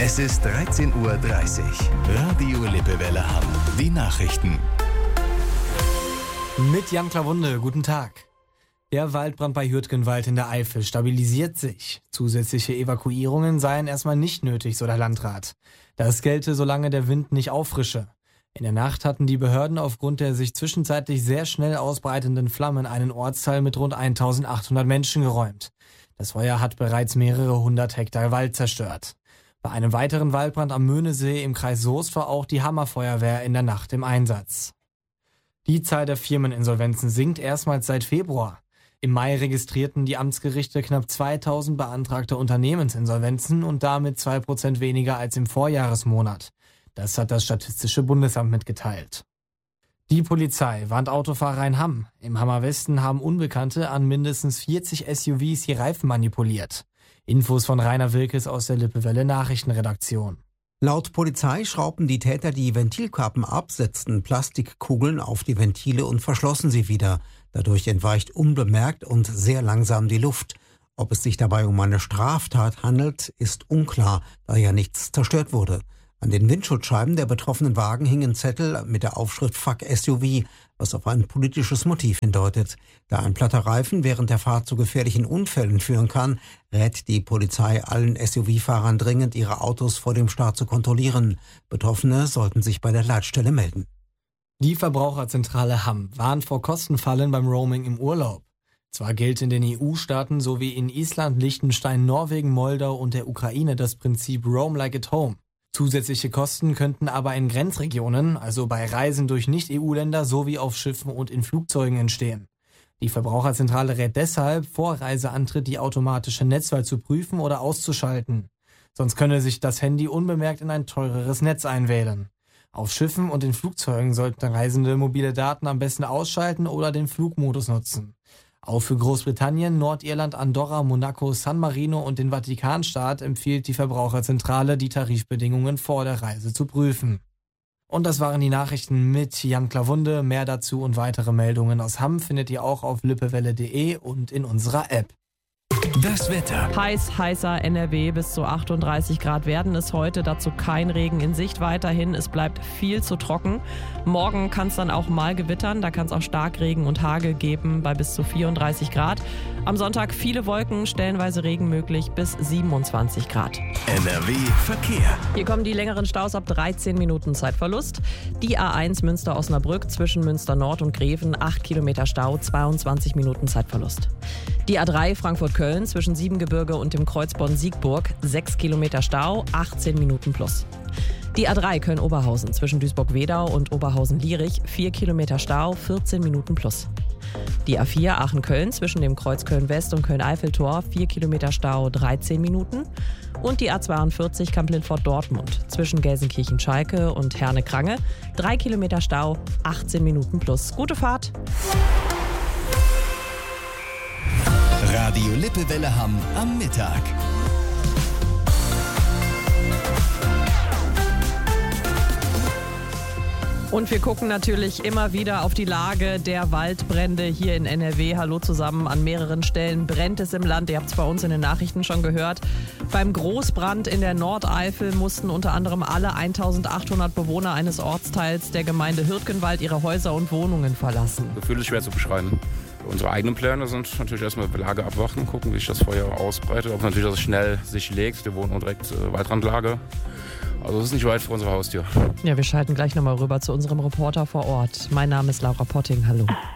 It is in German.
Es ist 13:30 Uhr. Radio Lippewelle Hamm. Die Nachrichten. Mit Jan Klawunde, guten Tag. Der Waldbrand bei Hürtgenwald in der Eifel stabilisiert sich. Zusätzliche Evakuierungen seien erstmal nicht nötig, so der Landrat. Das gelte, solange der Wind nicht auffrische. In der Nacht hatten die Behörden aufgrund der sich zwischenzeitlich sehr schnell ausbreitenden Flammen einen Ortsteil mit rund 1800 Menschen geräumt. Das Feuer hat bereits mehrere hundert Hektar Wald zerstört. Bei einem weiteren Waldbrand am Möhnesee im Kreis Soest war auch die Hammerfeuerwehr in der Nacht im Einsatz. Die Zahl der Firmeninsolvenzen sinkt erstmals seit Februar. Im Mai registrierten die Amtsgerichte knapp 2000 beantragte Unternehmensinsolvenzen und damit 2% weniger als im Vorjahresmonat. Das hat das Statistische Bundesamt mitgeteilt. Die Polizei warnt Autofahrer in Hamm. Im Hammer Westen haben Unbekannte an mindestens 40 SUVs die Reifen manipuliert. Infos von Rainer Wilkes aus der Lippewelle Nachrichtenredaktion. Laut Polizei schraubten die Täter die Ventilkappen ab, setzten Plastikkugeln auf die Ventile und verschlossen sie wieder. Dadurch entweicht unbemerkt und sehr langsam die Luft. Ob es sich dabei um eine Straftat handelt, ist unklar, da ja nichts zerstört wurde. An den Windschutzscheiben der betroffenen Wagen hingen Zettel mit der Aufschrift Fuck SUV, was auf ein politisches Motiv hindeutet. Da ein platter Reifen während der Fahrt zu gefährlichen Unfällen führen kann, rät die Polizei allen SUV-Fahrern dringend, ihre Autos vor dem Start zu kontrollieren. Betroffene sollten sich bei der Leitstelle melden. Die Verbraucherzentrale Hamm warnt vor Kostenfallen beim Roaming im Urlaub. Zwar gilt in den EU-Staaten sowie in Island, Liechtenstein, Norwegen, Moldau und der Ukraine das Prinzip Roam like at home. Zusätzliche Kosten könnten aber in Grenzregionen, also bei Reisen durch Nicht-EU-Länder sowie auf Schiffen und in Flugzeugen entstehen. Die Verbraucherzentrale rät deshalb, vor Reiseantritt die automatische Netzwahl zu prüfen oder auszuschalten. Sonst könne sich das Handy unbemerkt in ein teureres Netz einwählen. Auf Schiffen und in Flugzeugen sollten Reisende mobile Daten am besten ausschalten oder den Flugmodus nutzen. Auch für Großbritannien, Nordirland, Andorra, Monaco, San Marino und den Vatikanstaat empfiehlt die Verbraucherzentrale, die Tarifbedingungen vor der Reise zu prüfen. Und das waren die Nachrichten mit Jan Klawunde. Mehr dazu und weitere Meldungen aus Hamm findet ihr auch auf lippewelle.de und in unserer App. Das Wetter. Heißer NRW, bis zu 38 Grad werden es heute. Dazu kein Regen in Sicht weiterhin. Es bleibt viel zu trocken. Morgen kann es dann auch mal gewittern. Da kann es auch Starkregen und Hagel geben bei bis zu 34 Grad. Am Sonntag viele Wolken, stellenweise Regen möglich bis 27 Grad. NRW Verkehr. Hier kommen die längeren Staus ab 13 Minuten Zeitverlust. Die A1 Münster-Osnabrück zwischen Münster Nord und Greven, 8 Kilometer Stau, 22 Minuten Zeitverlust. Die A3 Frankfurt-Köln zwischen Siebengebirge und dem Kreuz Bonn-Siegburg, 6 Kilometer Stau, 18 Minuten plus. Die A3 Köln-Oberhausen zwischen Duisburg-Wedau und Oberhausen-Lierich, 4 Kilometer Stau, 14 Minuten plus. Die A4 Aachen-Köln zwischen dem Kreuz Köln-West und Köln-Eiffeltor, 4 Kilometer Stau, 13 Minuten. Und die A42 Kamp-Lindfort-Dortmund zwischen Gelsenkirchen-Schalke und Herne-Krange, 3 Kilometer Stau, 18 Minuten plus. Gute Fahrt! Radio Lippewelle Hamm am Mittag. Und wir gucken natürlich immer wieder auf die Lage der Waldbrände hier in NRW. Hallo zusammen, an mehreren Stellen brennt es im Land. Ihr habt es bei uns in den Nachrichten schon gehört. Beim Großbrand in der Nordeifel mussten unter anderem alle 1800 Bewohner eines Ortsteils der Gemeinde Hürtgenwald ihre Häuser und Wohnungen verlassen. Gefühl ist schwer zu beschreiben. Unsere eigenen Pläne sind natürlich erstmal Lage abwarten, gucken, wie sich das Feuer ausbreitet. Ob natürlich, dass es schnell sich legt. Wir wohnen direkt Waldrandlage. Also es ist nicht weit vor unserer Haustür. Ja, wir schalten gleich nochmal rüber zu unserem Reporter vor Ort. Mein Name ist Laura Potting. Hallo.